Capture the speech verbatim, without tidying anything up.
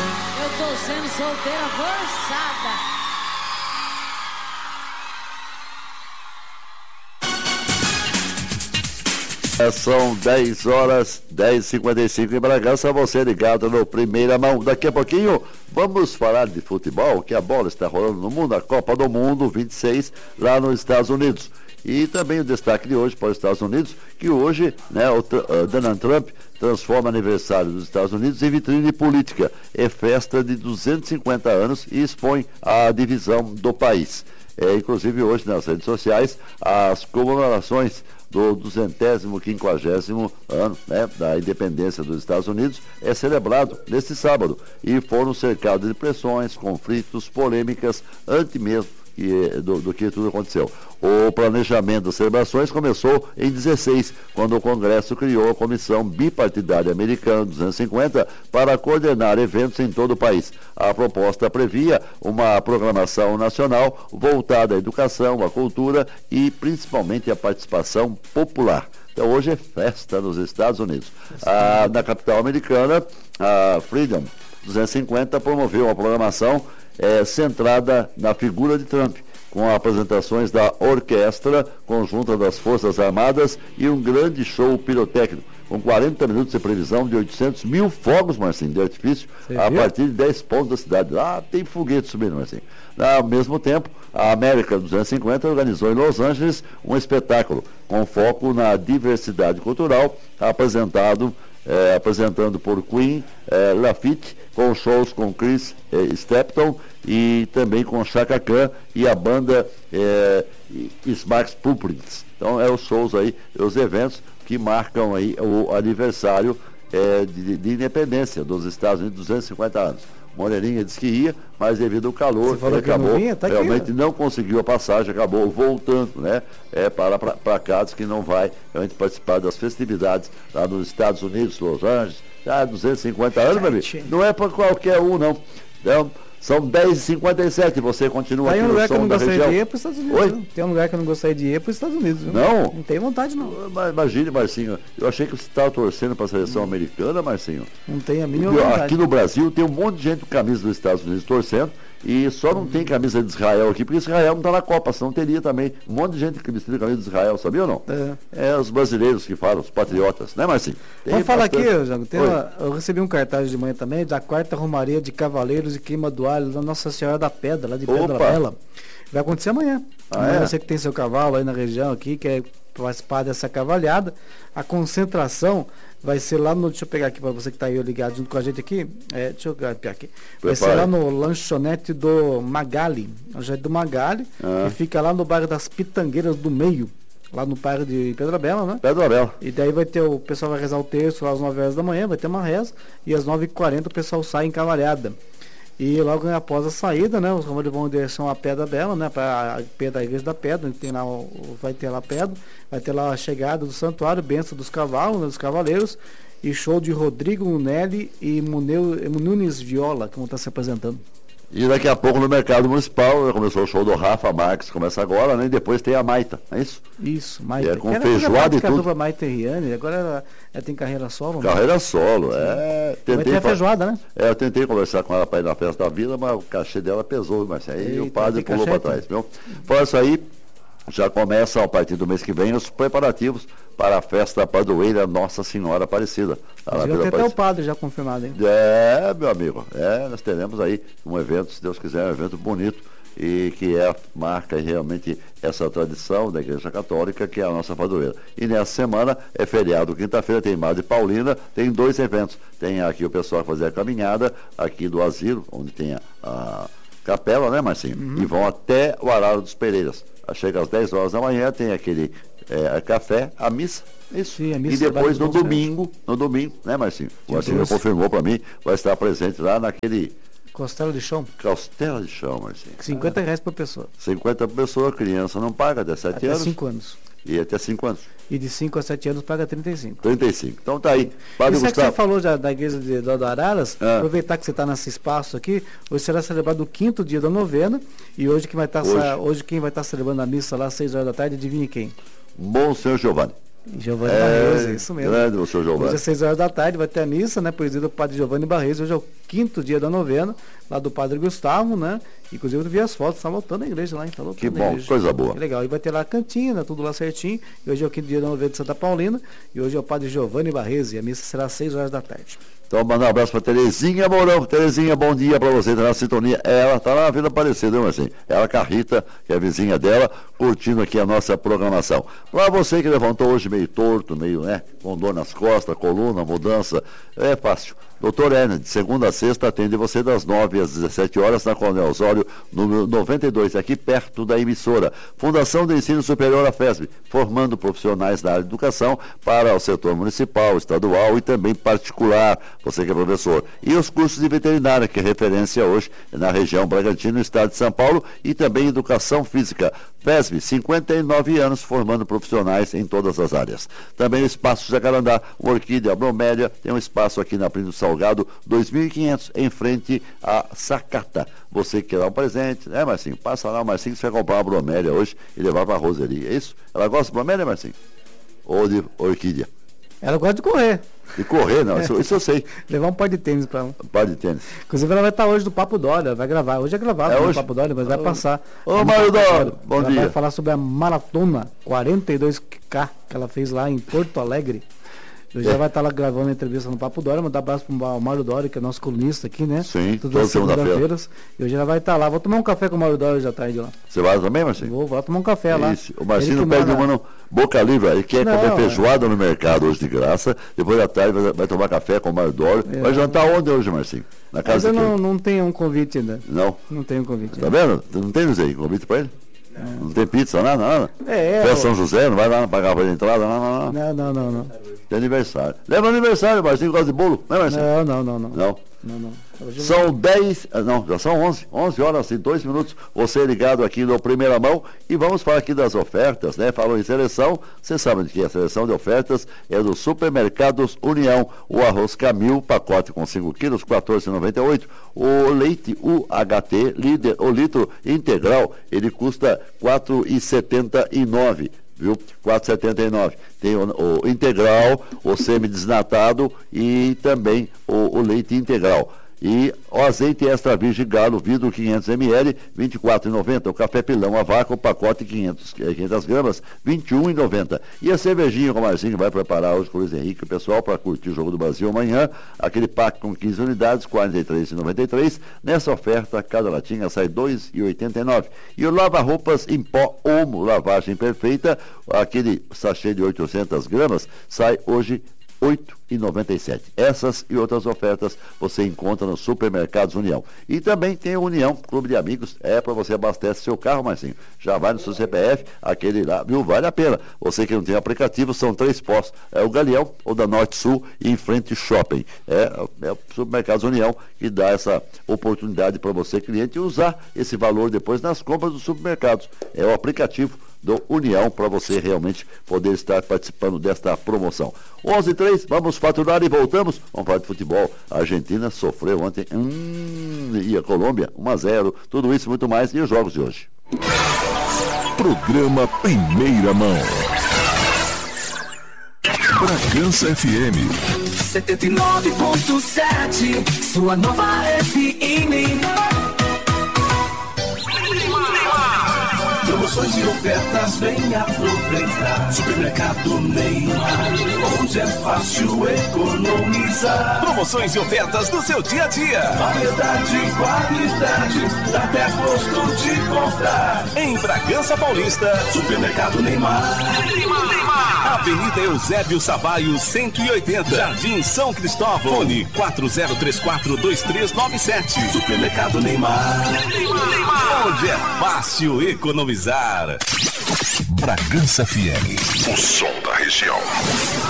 Eu tô sendo solteira forçada. São dez horas, dez e cinquenta e cinco em Bragança, você ligado no Primeira Mão. Daqui a pouquinho vamos falar de futebol, que a bola está rolando no mundo, a Copa do Mundo vinte e seis, lá nos Estados Unidos. E também o destaque de hoje para os Estados Unidos, que hoje, né, o uh, Donald Trump transforma o aniversário dos Estados Unidos em vitrine política. É festa de duzentos e cinquenta anos e expõe a divisão do país. É, inclusive hoje nas redes sociais, as comemorações do duzentésimo, quinquagésimo ano, né, da independência dos Estados Unidos é celebrado neste sábado e foram cercados de pressões, conflitos, polêmicas, antes mesmo que, do, do que tudo aconteceu. O planejamento das celebrações começou em dezesseis, quando o Congresso criou a Comissão Bipartidária Americana duzentos e cinquenta para coordenar eventos em todo o país. A proposta previa uma programação nacional voltada à educação, à cultura e principalmente à participação popular. Então hoje é festa nos Estados Unidos. Ah, na capital americana, a Freedom duzentos e cinquenta promoveu uma programação eh, centrada na figura de Trump, com apresentações da Orquestra Conjunta das Forças Armadas e um grande show pirotécnico, com quarenta minutos de previsão de oitocentos mil fogos, Marcinho, de artifício, Você a viu? partir de dez pontos da cidade. Lá tem foguete subindo, Marcinho. Ao mesmo tempo, a América duzentos e cinquenta organizou em Los Angeles um espetáculo com foco na diversidade cultural, apresentado É, apresentando por Queen é, Lafitte, com shows com Chris é, Stapleton e também com Chaka Khan e a banda é, Smash Puppets. Então é os shows aí, os eventos que marcam aí o aniversário é, de, de independência dos Estados Unidos, duzentos e cinquenta anos. Moreirinha disse que ia, mas devido ao calor, ele acabou, vinha, tá realmente aqui, não conseguiu a passagem, acabou voltando, né, é, para, para, para cá, diz que não vai realmente participar das festividades lá nos Estados Unidos, Los Angeles, já duzentos e cinquenta anos, meu amigo, não é para qualquer um, não. Então, são dez e cinquenta e sete, você continua tá aqui no som da região. Tem um lugar que eu não gostaria de ir para os Estados Unidos. Oi? Tem um lugar que eu não gostaria de ir para os Estados Unidos. Viu? Não? Não tenho vontade, não. Imagine, Marcinho, eu achei que você estava torcendo para a seleção hum. americana, Marcinho. Não tem a mínima vontade. Aqui no Brasil tem um monte de gente com camisa dos Estados Unidos torcendo, e só não hum. tem camisa de Israel aqui, porque Israel não está na Copa, senão teria também um monte de gente que vestia camisa de Israel, sabia ou não? É. É os brasileiros que falam, os patriotas, né, Marcinho? Tem Vamos falar bastante... aqui, Jago, tem uma, eu recebi um cartaz de manhã também, da quarta Romaria de Cavaleiros e Queima do Alho, da Nossa Senhora da Pedra, lá de Pedra Bela. Vai acontecer amanhã. Ah, amanhã é? Você que tem seu cavalo aí na região aqui, quer participar dessa cavalhada, a concentração vai ser lá no, deixa eu pegar aqui para você que está aí ligado junto com a gente aqui, é, deixa eu pegar aqui, vai Prepare. ser lá no lanchonete do Magali, lanchonete do Magali, ah. que fica lá no bairro das Pitangueiras do Meio, lá no bairro de Pedra Bela, né? Pedra Bela. E daí vai ter, o pessoal vai rezar o terço lá às nove horas da manhã, vai ter uma reza, e às nove e quarenta o pessoal sai em cavalhada. E logo após a saída, né, os romanos vão em direção à Pedra Bela, né, para a Pedra, a Igreja da Pedra, tem lá, vai ter lá a pedra, vai ter lá a chegada do santuário, bênção dos cavalos, né, dos cavaleiros, e show de Rodrigo Munelli e Muneu, Nunes Viola, que vão estar se apresentando. E daqui a pouco no Mercado Municipal começou o show do Rafa Marques, começa agora, né? E depois tem a Maita, é isso? Isso, Maita. É, com feijoada e tudo. A Maita e Riane, agora ela, ela tem carreira solo. Carreira solo, é. Tentei tem a feijoada, né? É, eu tentei conversar com ela para ir na festa da vila, mas o cachê dela pesou, Marcelo. Aí Eita, o padre pulou para trás, viu? Fora isso aí, já começam a partir do mês que vem os preparativos para a festa padroeira Nossa Senhora Aparecida. Já tem até o padre já confirmado, hein? É, meu amigo, é, nós teremos aí um evento, se Deus quiser, um evento bonito e que é, marca realmente essa tradição da Igreja Católica, que é a nossa padroeira. E nessa semana é feriado, quinta-feira tem Madre Paulina, tem dois eventos. Tem aqui o pessoal que fazer a caminhada, aqui do asilo, onde tem a, a capela, né, Marcinho? Uhum. E vão até o Araro dos Pereiras. Chega às dez horas da manhã, tem aquele é, café, a missa, isso. Sim, a missa e depois no domingo, no domingo, né, Marcinho? O Marcinho confirmou para mim, vai estar presente lá naquele... Costela de chão? Costela de chão, Marcinho. cinquenta reais por pessoa. cinquenta por pessoa, criança não paga, até sete anos. Até cinco anos. E até cinco anos. E de cinco a sete anos paga trinta e cinco. trinta e cinco. Então tá aí. Padre Isso Gustavo. É que você falou da, da igreja de, do, do Araras, ah. aproveitar que você está nesse espaço aqui, hoje será celebrado o quinto dia da novena, e hoje, que vai tá, hoje. hoje quem vai estar tá celebrando a missa lá às seis horas da tarde, adivinha quem? Bom Senhor Giovanni. Giovanni é, Barreto, é isso mesmo. Grande, o senhor Giovanni. Hoje às seis horas da tarde vai ter a missa, né? Presídio do Padre Giovanni Barreto. Hoje é o quinto dia da novena, lá do Padre Gustavo, né? Inclusive eu vi as fotos, tá lotando a igreja lá, hein? Tá lotando que bom, igreja. Coisa boa. Que legal. E vai ter lá a cantina, tudo lá certinho. E hoje é o quinto dia da novena de Santa Paulina. E hoje é o Padre Giovanni Barreto. E a missa será às seis horas da tarde. Então, mandar um abraço para Terezinha Mourão. Terezinha, bom dia para você, tá na sintonia. Ela tá lá na Vila Aparecida, né, Marcinho? Ela com a Rita, que é a vizinha dela, curtindo aqui a nossa programação. Para você que levantou hoje meio torto, meio, né, com dor nas costas, coluna, mudança, é fácil. doutor Herner, de segunda a sexta, atende você das nove às dezessete horas na Coronel Osório, número noventa e dois, aqui perto da emissora. Fundação de Ensino Superior, a FESB, formando profissionais da área de educação para o setor municipal, estadual e também particular, você que é professor. E os cursos de veterinária, que é referência hoje na região Bragantino, no estado de São Paulo, e também educação física. FESB, cinquenta e nove anos, formando profissionais em todas as áreas. Também o Espaço Jacarandá, uma orquídea, a bromélia, tem um espaço aqui na Príncipe Salgado, dois mil e quinhentos, em frente a Sacata. Você que quer dar um presente, né, Marcinho? Passa lá, Marcinho, você vai comprar uma bromélia hoje e levar para a Roseli. É isso? Ela gosta de bromélia, Marcinho? Ou de orquídea? Ela gosta de correr. De correr, não, isso, isso eu sei. Levar um par de tênis para ela. Um par de tênis. Inclusive ela vai estar hoje do Papo Dória, vai gravar. Hoje é gravado é no hoje? Papo Dória, mas vai passar. Ô, Mário Dória, bom ela dia. Ela vai falar sobre a maratona quarenta e dois K que ela fez lá em Porto Alegre. Eu já é. vai estar lá gravando a entrevista no Papo Dória, mandar um abraço para o Mário Dória, que é nosso colunista aqui, né? Sim, todas as segunda-feiras. E hoje ela vai estar lá. Vou tomar um café com o Mário Dória hoje à tarde lá. Você vai também, Marcinho? Vou, vou tomar um café lá. Isso. O Marcinho pede uma no boca livre, ele quer não, comer feijoada é. no mercado hoje de graça, depois da tarde vai, vai tomar café com o Mário Dória. É. Vai jantar onde hoje, Marcinho? Na casa Mas eu não, não tenho um convite ainda. Não? Não tenho um convite. Tá vendo? Não tem, Zé, convite para ele? Não. Não tem pizza, nada, nada. É, é. São José, não vai lá pagar para ele entrada, não, não, não. Não, não, não, não. Tem aniversário. Lembra aniversário, Marcinho gosta de bolo, né, Marcinho? Não, não, não, não. Não? Não, não. São dez, não, já são onze, onze horas e dois minutos, você ligado aqui no Primeira Mão e vamos falar aqui das ofertas, né? Falou em seleção, você sabe de que a seleção de ofertas é do Supermercados União, o arroz Camil, pacote com cinco quilos, quatorze reais e noventa e oito centavos, o leite U H T, líder, o litro integral, ele custa quatro reais e setenta e nove centavos. Viu? quatro reais e setenta e nove centavos. Tem o, o integral, o semi-desnatado e também o, o leite integral. E o azeite extra virgem galo, vidro quinhentos mililitros, vinte e quatro reais e noventa centavos. O café pilão a vácuo, pacote quinhentas gramas, vinte e um reais e noventa centavos. E a cervejinha que o Marcinho vai preparar hoje com o Luiz Henrique, o pessoal, para curtir o Jogo do Brasil amanhã. Aquele pack com quinze unidades, quarenta e três reais e noventa e três centavos. Nessa oferta, cada latinha sai dois reais e oitenta e nove centavos. E o lava-roupas em pó Omo, lavagem perfeita, aquele sachê de oitocentas gramas, sai hoje oito reais e noventa e sete centavos. Essas e outras ofertas você encontra no Supermercados União. E também tem o União, Clube de Amigos, é para você abastecer seu carro, Marcinho. Já vai no seu C P F, aquele lá, viu? Vale a pena. Você que não tem aplicativo, são três postos. É o Galeão, ou da Norte Sul e em frente Shopping. É, é o Supermercados União que dá essa oportunidade para você, cliente, usar esse valor depois nas compras dos supermercados. É o aplicativo do União para você realmente poder estar participando desta promoção. onze e três, vamos faturar e voltamos. Vamos falar de futebol. A Argentina sofreu ontem hum, e a Colômbia um a zero. Tudo isso e muito mais. E os jogos de hoje. Programa Primeira Mão. Bragança F M setenta e nove ponto sete, sua nova F M. Promoções e ofertas, vem aproveitar. Supermercado Neymar, onde é fácil economizar. Promoções e ofertas do seu dia a dia. Variedade e qualidade, dá até gosto de comprar. Em Bragança Paulista, Supermercado Neymar. Neymar, Neymar. Avenida Eusébio Sabaio, cento e oitenta, Jardim São Cristóvão. Fone quatro zero três quatro, dois três nove sete. Supermercado Neymar. Neymar, Neymar. Onde é fácil economizar. Bragança F M, o som da região.